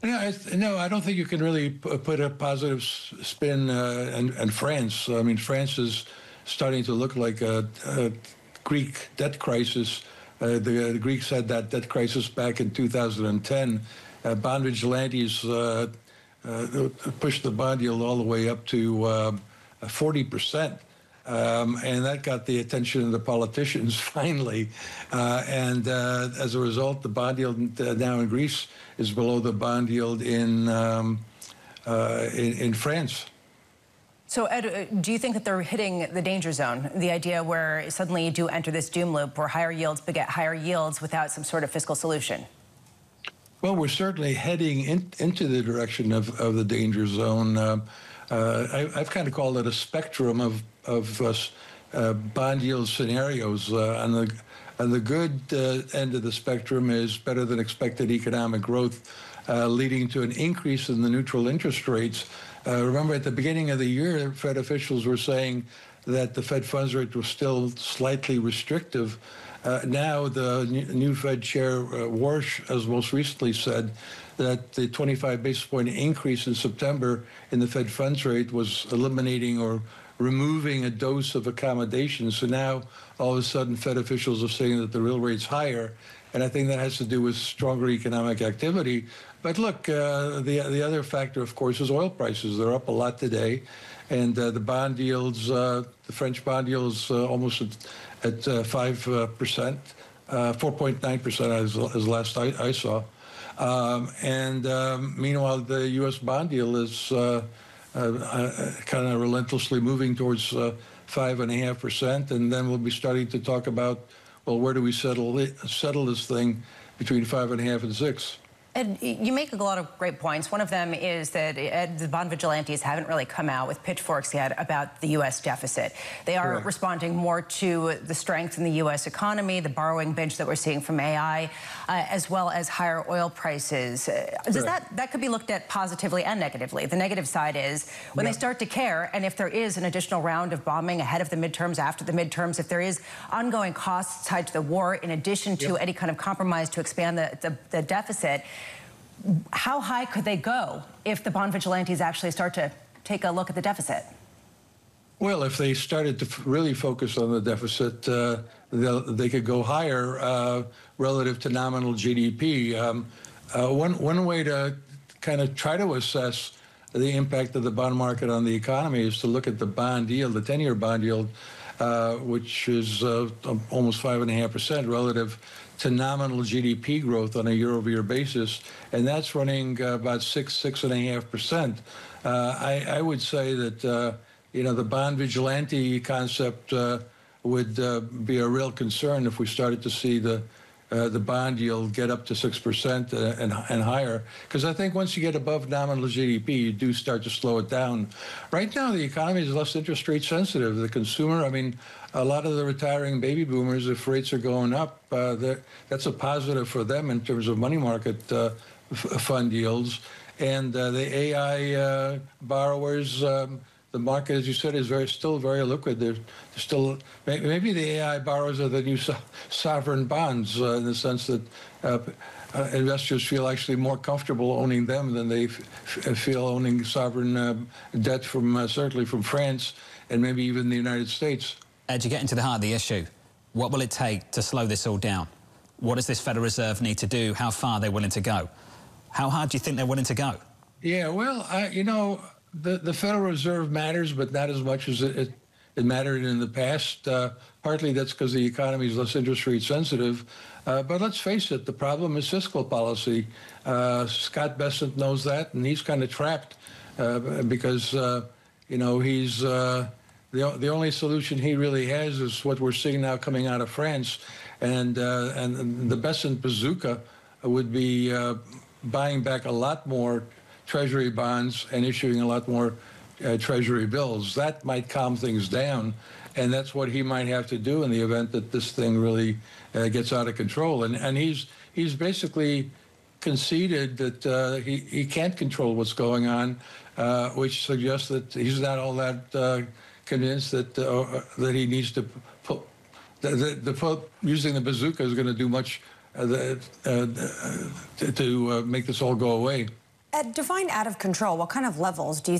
No, I don't think you can really put a positive spin on France. I mean, France is starting to look like a Greek debt crisis. The Greeks had that debt crisis back in 2010. Bond vigilantes pushed the bond yield all the way up to 40%. And that got the attention of the politicians finally. And as a result, the bond yield now in Greece is below the bond yield in France. So, Ed, do you think that they're hitting the danger zone? The idea where suddenly you do enter this doom loop where higher yields beget higher yields without some sort of fiscal solution? Well, we're certainly heading into the direction of the danger zone. I've kind of called it a spectrum of bond yield scenarios. On the good end of the spectrum is better than expected economic growth, leading to an increase in the neutral interest rates. Remember, at the beginning of the year, Fed officials were saying that the Fed funds rate was still slightly restrictive. Now, the new Fed chair, Warsh, has most recently said that the 25 basis point increase in September in the Fed funds rate was eliminating or removing a dose of accommodation. So now, all of a sudden, Fed officials are saying that the real rate's higher. And I think that has to do with stronger economic activity. But look, the other factor, of course, is oil prices. They're up a lot today. And the bond yields, the French bond yields almost at 5%, 4.9% as last I saw. Meanwhile, the U.S. bond yield is kind of relentlessly moving towards 5.5%. And then we'll be starting to talk about, well, where do we settle this thing between 5.5 and 6? And you make a lot of great points. One of them is that the bond vigilantes haven't really come out with pitchforks yet about the U.S. deficit. They are responding more to the strength in the U.S. economy, the borrowing binge that we're seeing from AI, as well as higher oil prices. Does that could be looked at positively and negatively? The negative side is when they start to care, and if there is an additional round of bombing ahead of the midterms, after the midterms, if there is ongoing costs tied to the war, in addition to any kind of compromise to expand the deficit, how high could they go if the bond vigilantes actually start to take a look at the deficit? Well, if they started to really focus on the deficit, they could go higher relative to nominal GDP. One way to kind of try to assess the impact of the bond market on the economy is to look at the bond yield, the 10-year bond yield, which is almost 5.5% relative to nominal GDP growth on a year-over-year basis, and that's running about 6.5%. I would say that the bond vigilante concept would be a real concern if we started to see the bond yield get up to 6% and higher, because I think once you get above nominal GDP, you do start to slow it down. Right now, the economy is less interest rate sensitive. The consumer, I mean, a lot of the retiring baby boomers, if rates are going up, that's a positive for them in terms of money market fund yields. And the AI borrowers, the market, as you said, is still very liquid. They're still, maybe the AI borrowers are the new sovereign bonds in the sense that investors feel actually more comfortable owning them than they feel owning sovereign debt from certainly from France and maybe even the United States. Ed, you're getting to the heart of the issue. What will it take to slow this all down? What does this Federal Reserve need to do? How far are they willing to go? How hard do you think they're willing to go? Yeah, well, the Federal Reserve matters, but not as much as it mattered in the past. Partly that's because the economy is less interest rate sensitive. But let's face it, the problem is fiscal policy. Scott Bessent knows that, and he's kind of trapped because, he's the only solution he really has is what we're seeing now coming out of France. And the Bessent bazooka would be buying back a lot more Treasury bonds and issuing a lot more Treasury bills. That might calm things down, and that's what he might have to do in the event that this thing really gets out of control. And he's basically conceded that he can't control what's going on, which suggests that he's not all that convinced that he needs to using the bazooka is going to do much to make this all go away. Define out of control. What kind of levels do you